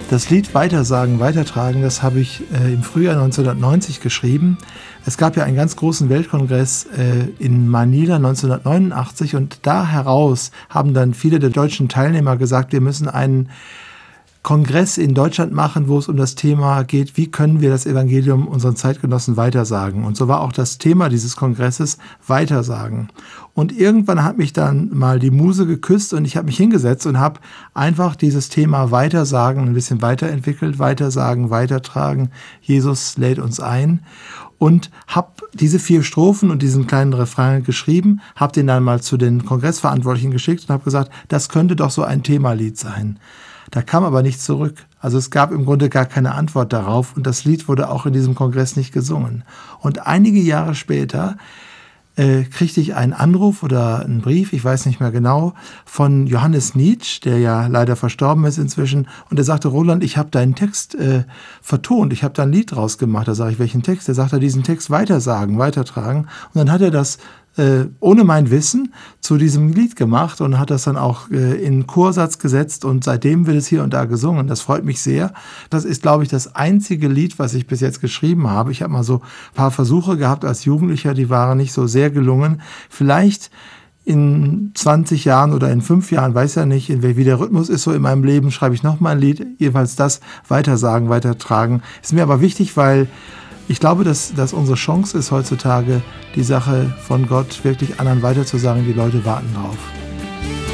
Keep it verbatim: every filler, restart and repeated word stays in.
Das Lied Weitersagen, Weitertragen, das habe ich äh, im Frühjahr neunzehnhundertneunzig geschrieben. Es gab ja einen ganz großen Weltkongress äh, in Manila neunzehnhundertneunundachtzig und da heraus haben dann viele der deutschen Teilnehmer gesagt, wir müssen einen Kongress in Deutschland machen, wo es um das Thema geht, wie können wir das Evangelium unseren Zeitgenossen weitersagen. Und so war auch das Thema dieses Kongresses Weitersagen. Und irgendwann hat mich dann mal die Muse geküsst und ich habe mich hingesetzt und habe einfach dieses Thema Weitersagen ein bisschen weiterentwickelt, Weitersagen, Weitertragen. Jesus lädt uns ein. Und habe diese vier Strophen und diesen kleinen Refrain geschrieben, habe den dann mal zu den Kongressverantwortlichen geschickt und habe gesagt, das könnte doch so ein Themalied sein. Da kam aber nichts zurück. Also es gab im Grunde gar keine Antwort darauf und das Lied wurde auch in diesem Kongress nicht gesungen. Und einige Jahre später äh, kriegte ich einen Anruf oder einen Brief, ich weiß nicht mehr genau, von Johannes Nitsch, der ja leider verstorben ist inzwischen. Und er sagte, Roland, ich habe deinen Text äh, vertont, ich habe da ein Lied draus gemacht. Da sage ich, welchen Text? Er sagte, diesen Text weitersagen, weitertragen. Und dann hat er das Äh, ohne mein Wissen zu diesem Lied gemacht und hat das dann auch äh, in Chorsatz gesetzt und seitdem wird es hier und da gesungen. Das freut mich sehr. Das ist, glaube ich, das einzige Lied, was ich bis jetzt geschrieben habe. Ich habe mal so ein paar Versuche gehabt als Jugendlicher, die waren nicht so sehr gelungen. Vielleicht in zwanzig Jahren oder in fünf Jahren, weiß ja nicht, wie der Rhythmus ist so in meinem Leben, schreibe ich nochmal ein Lied. Jedenfalls das Weitersagen, Weitertragen. Ist mir aber wichtig, weil ich glaube, dass, dass unsere Chance ist heutzutage, die Sache von Gott wirklich anderen weiterzusagen. Die Leute warten drauf.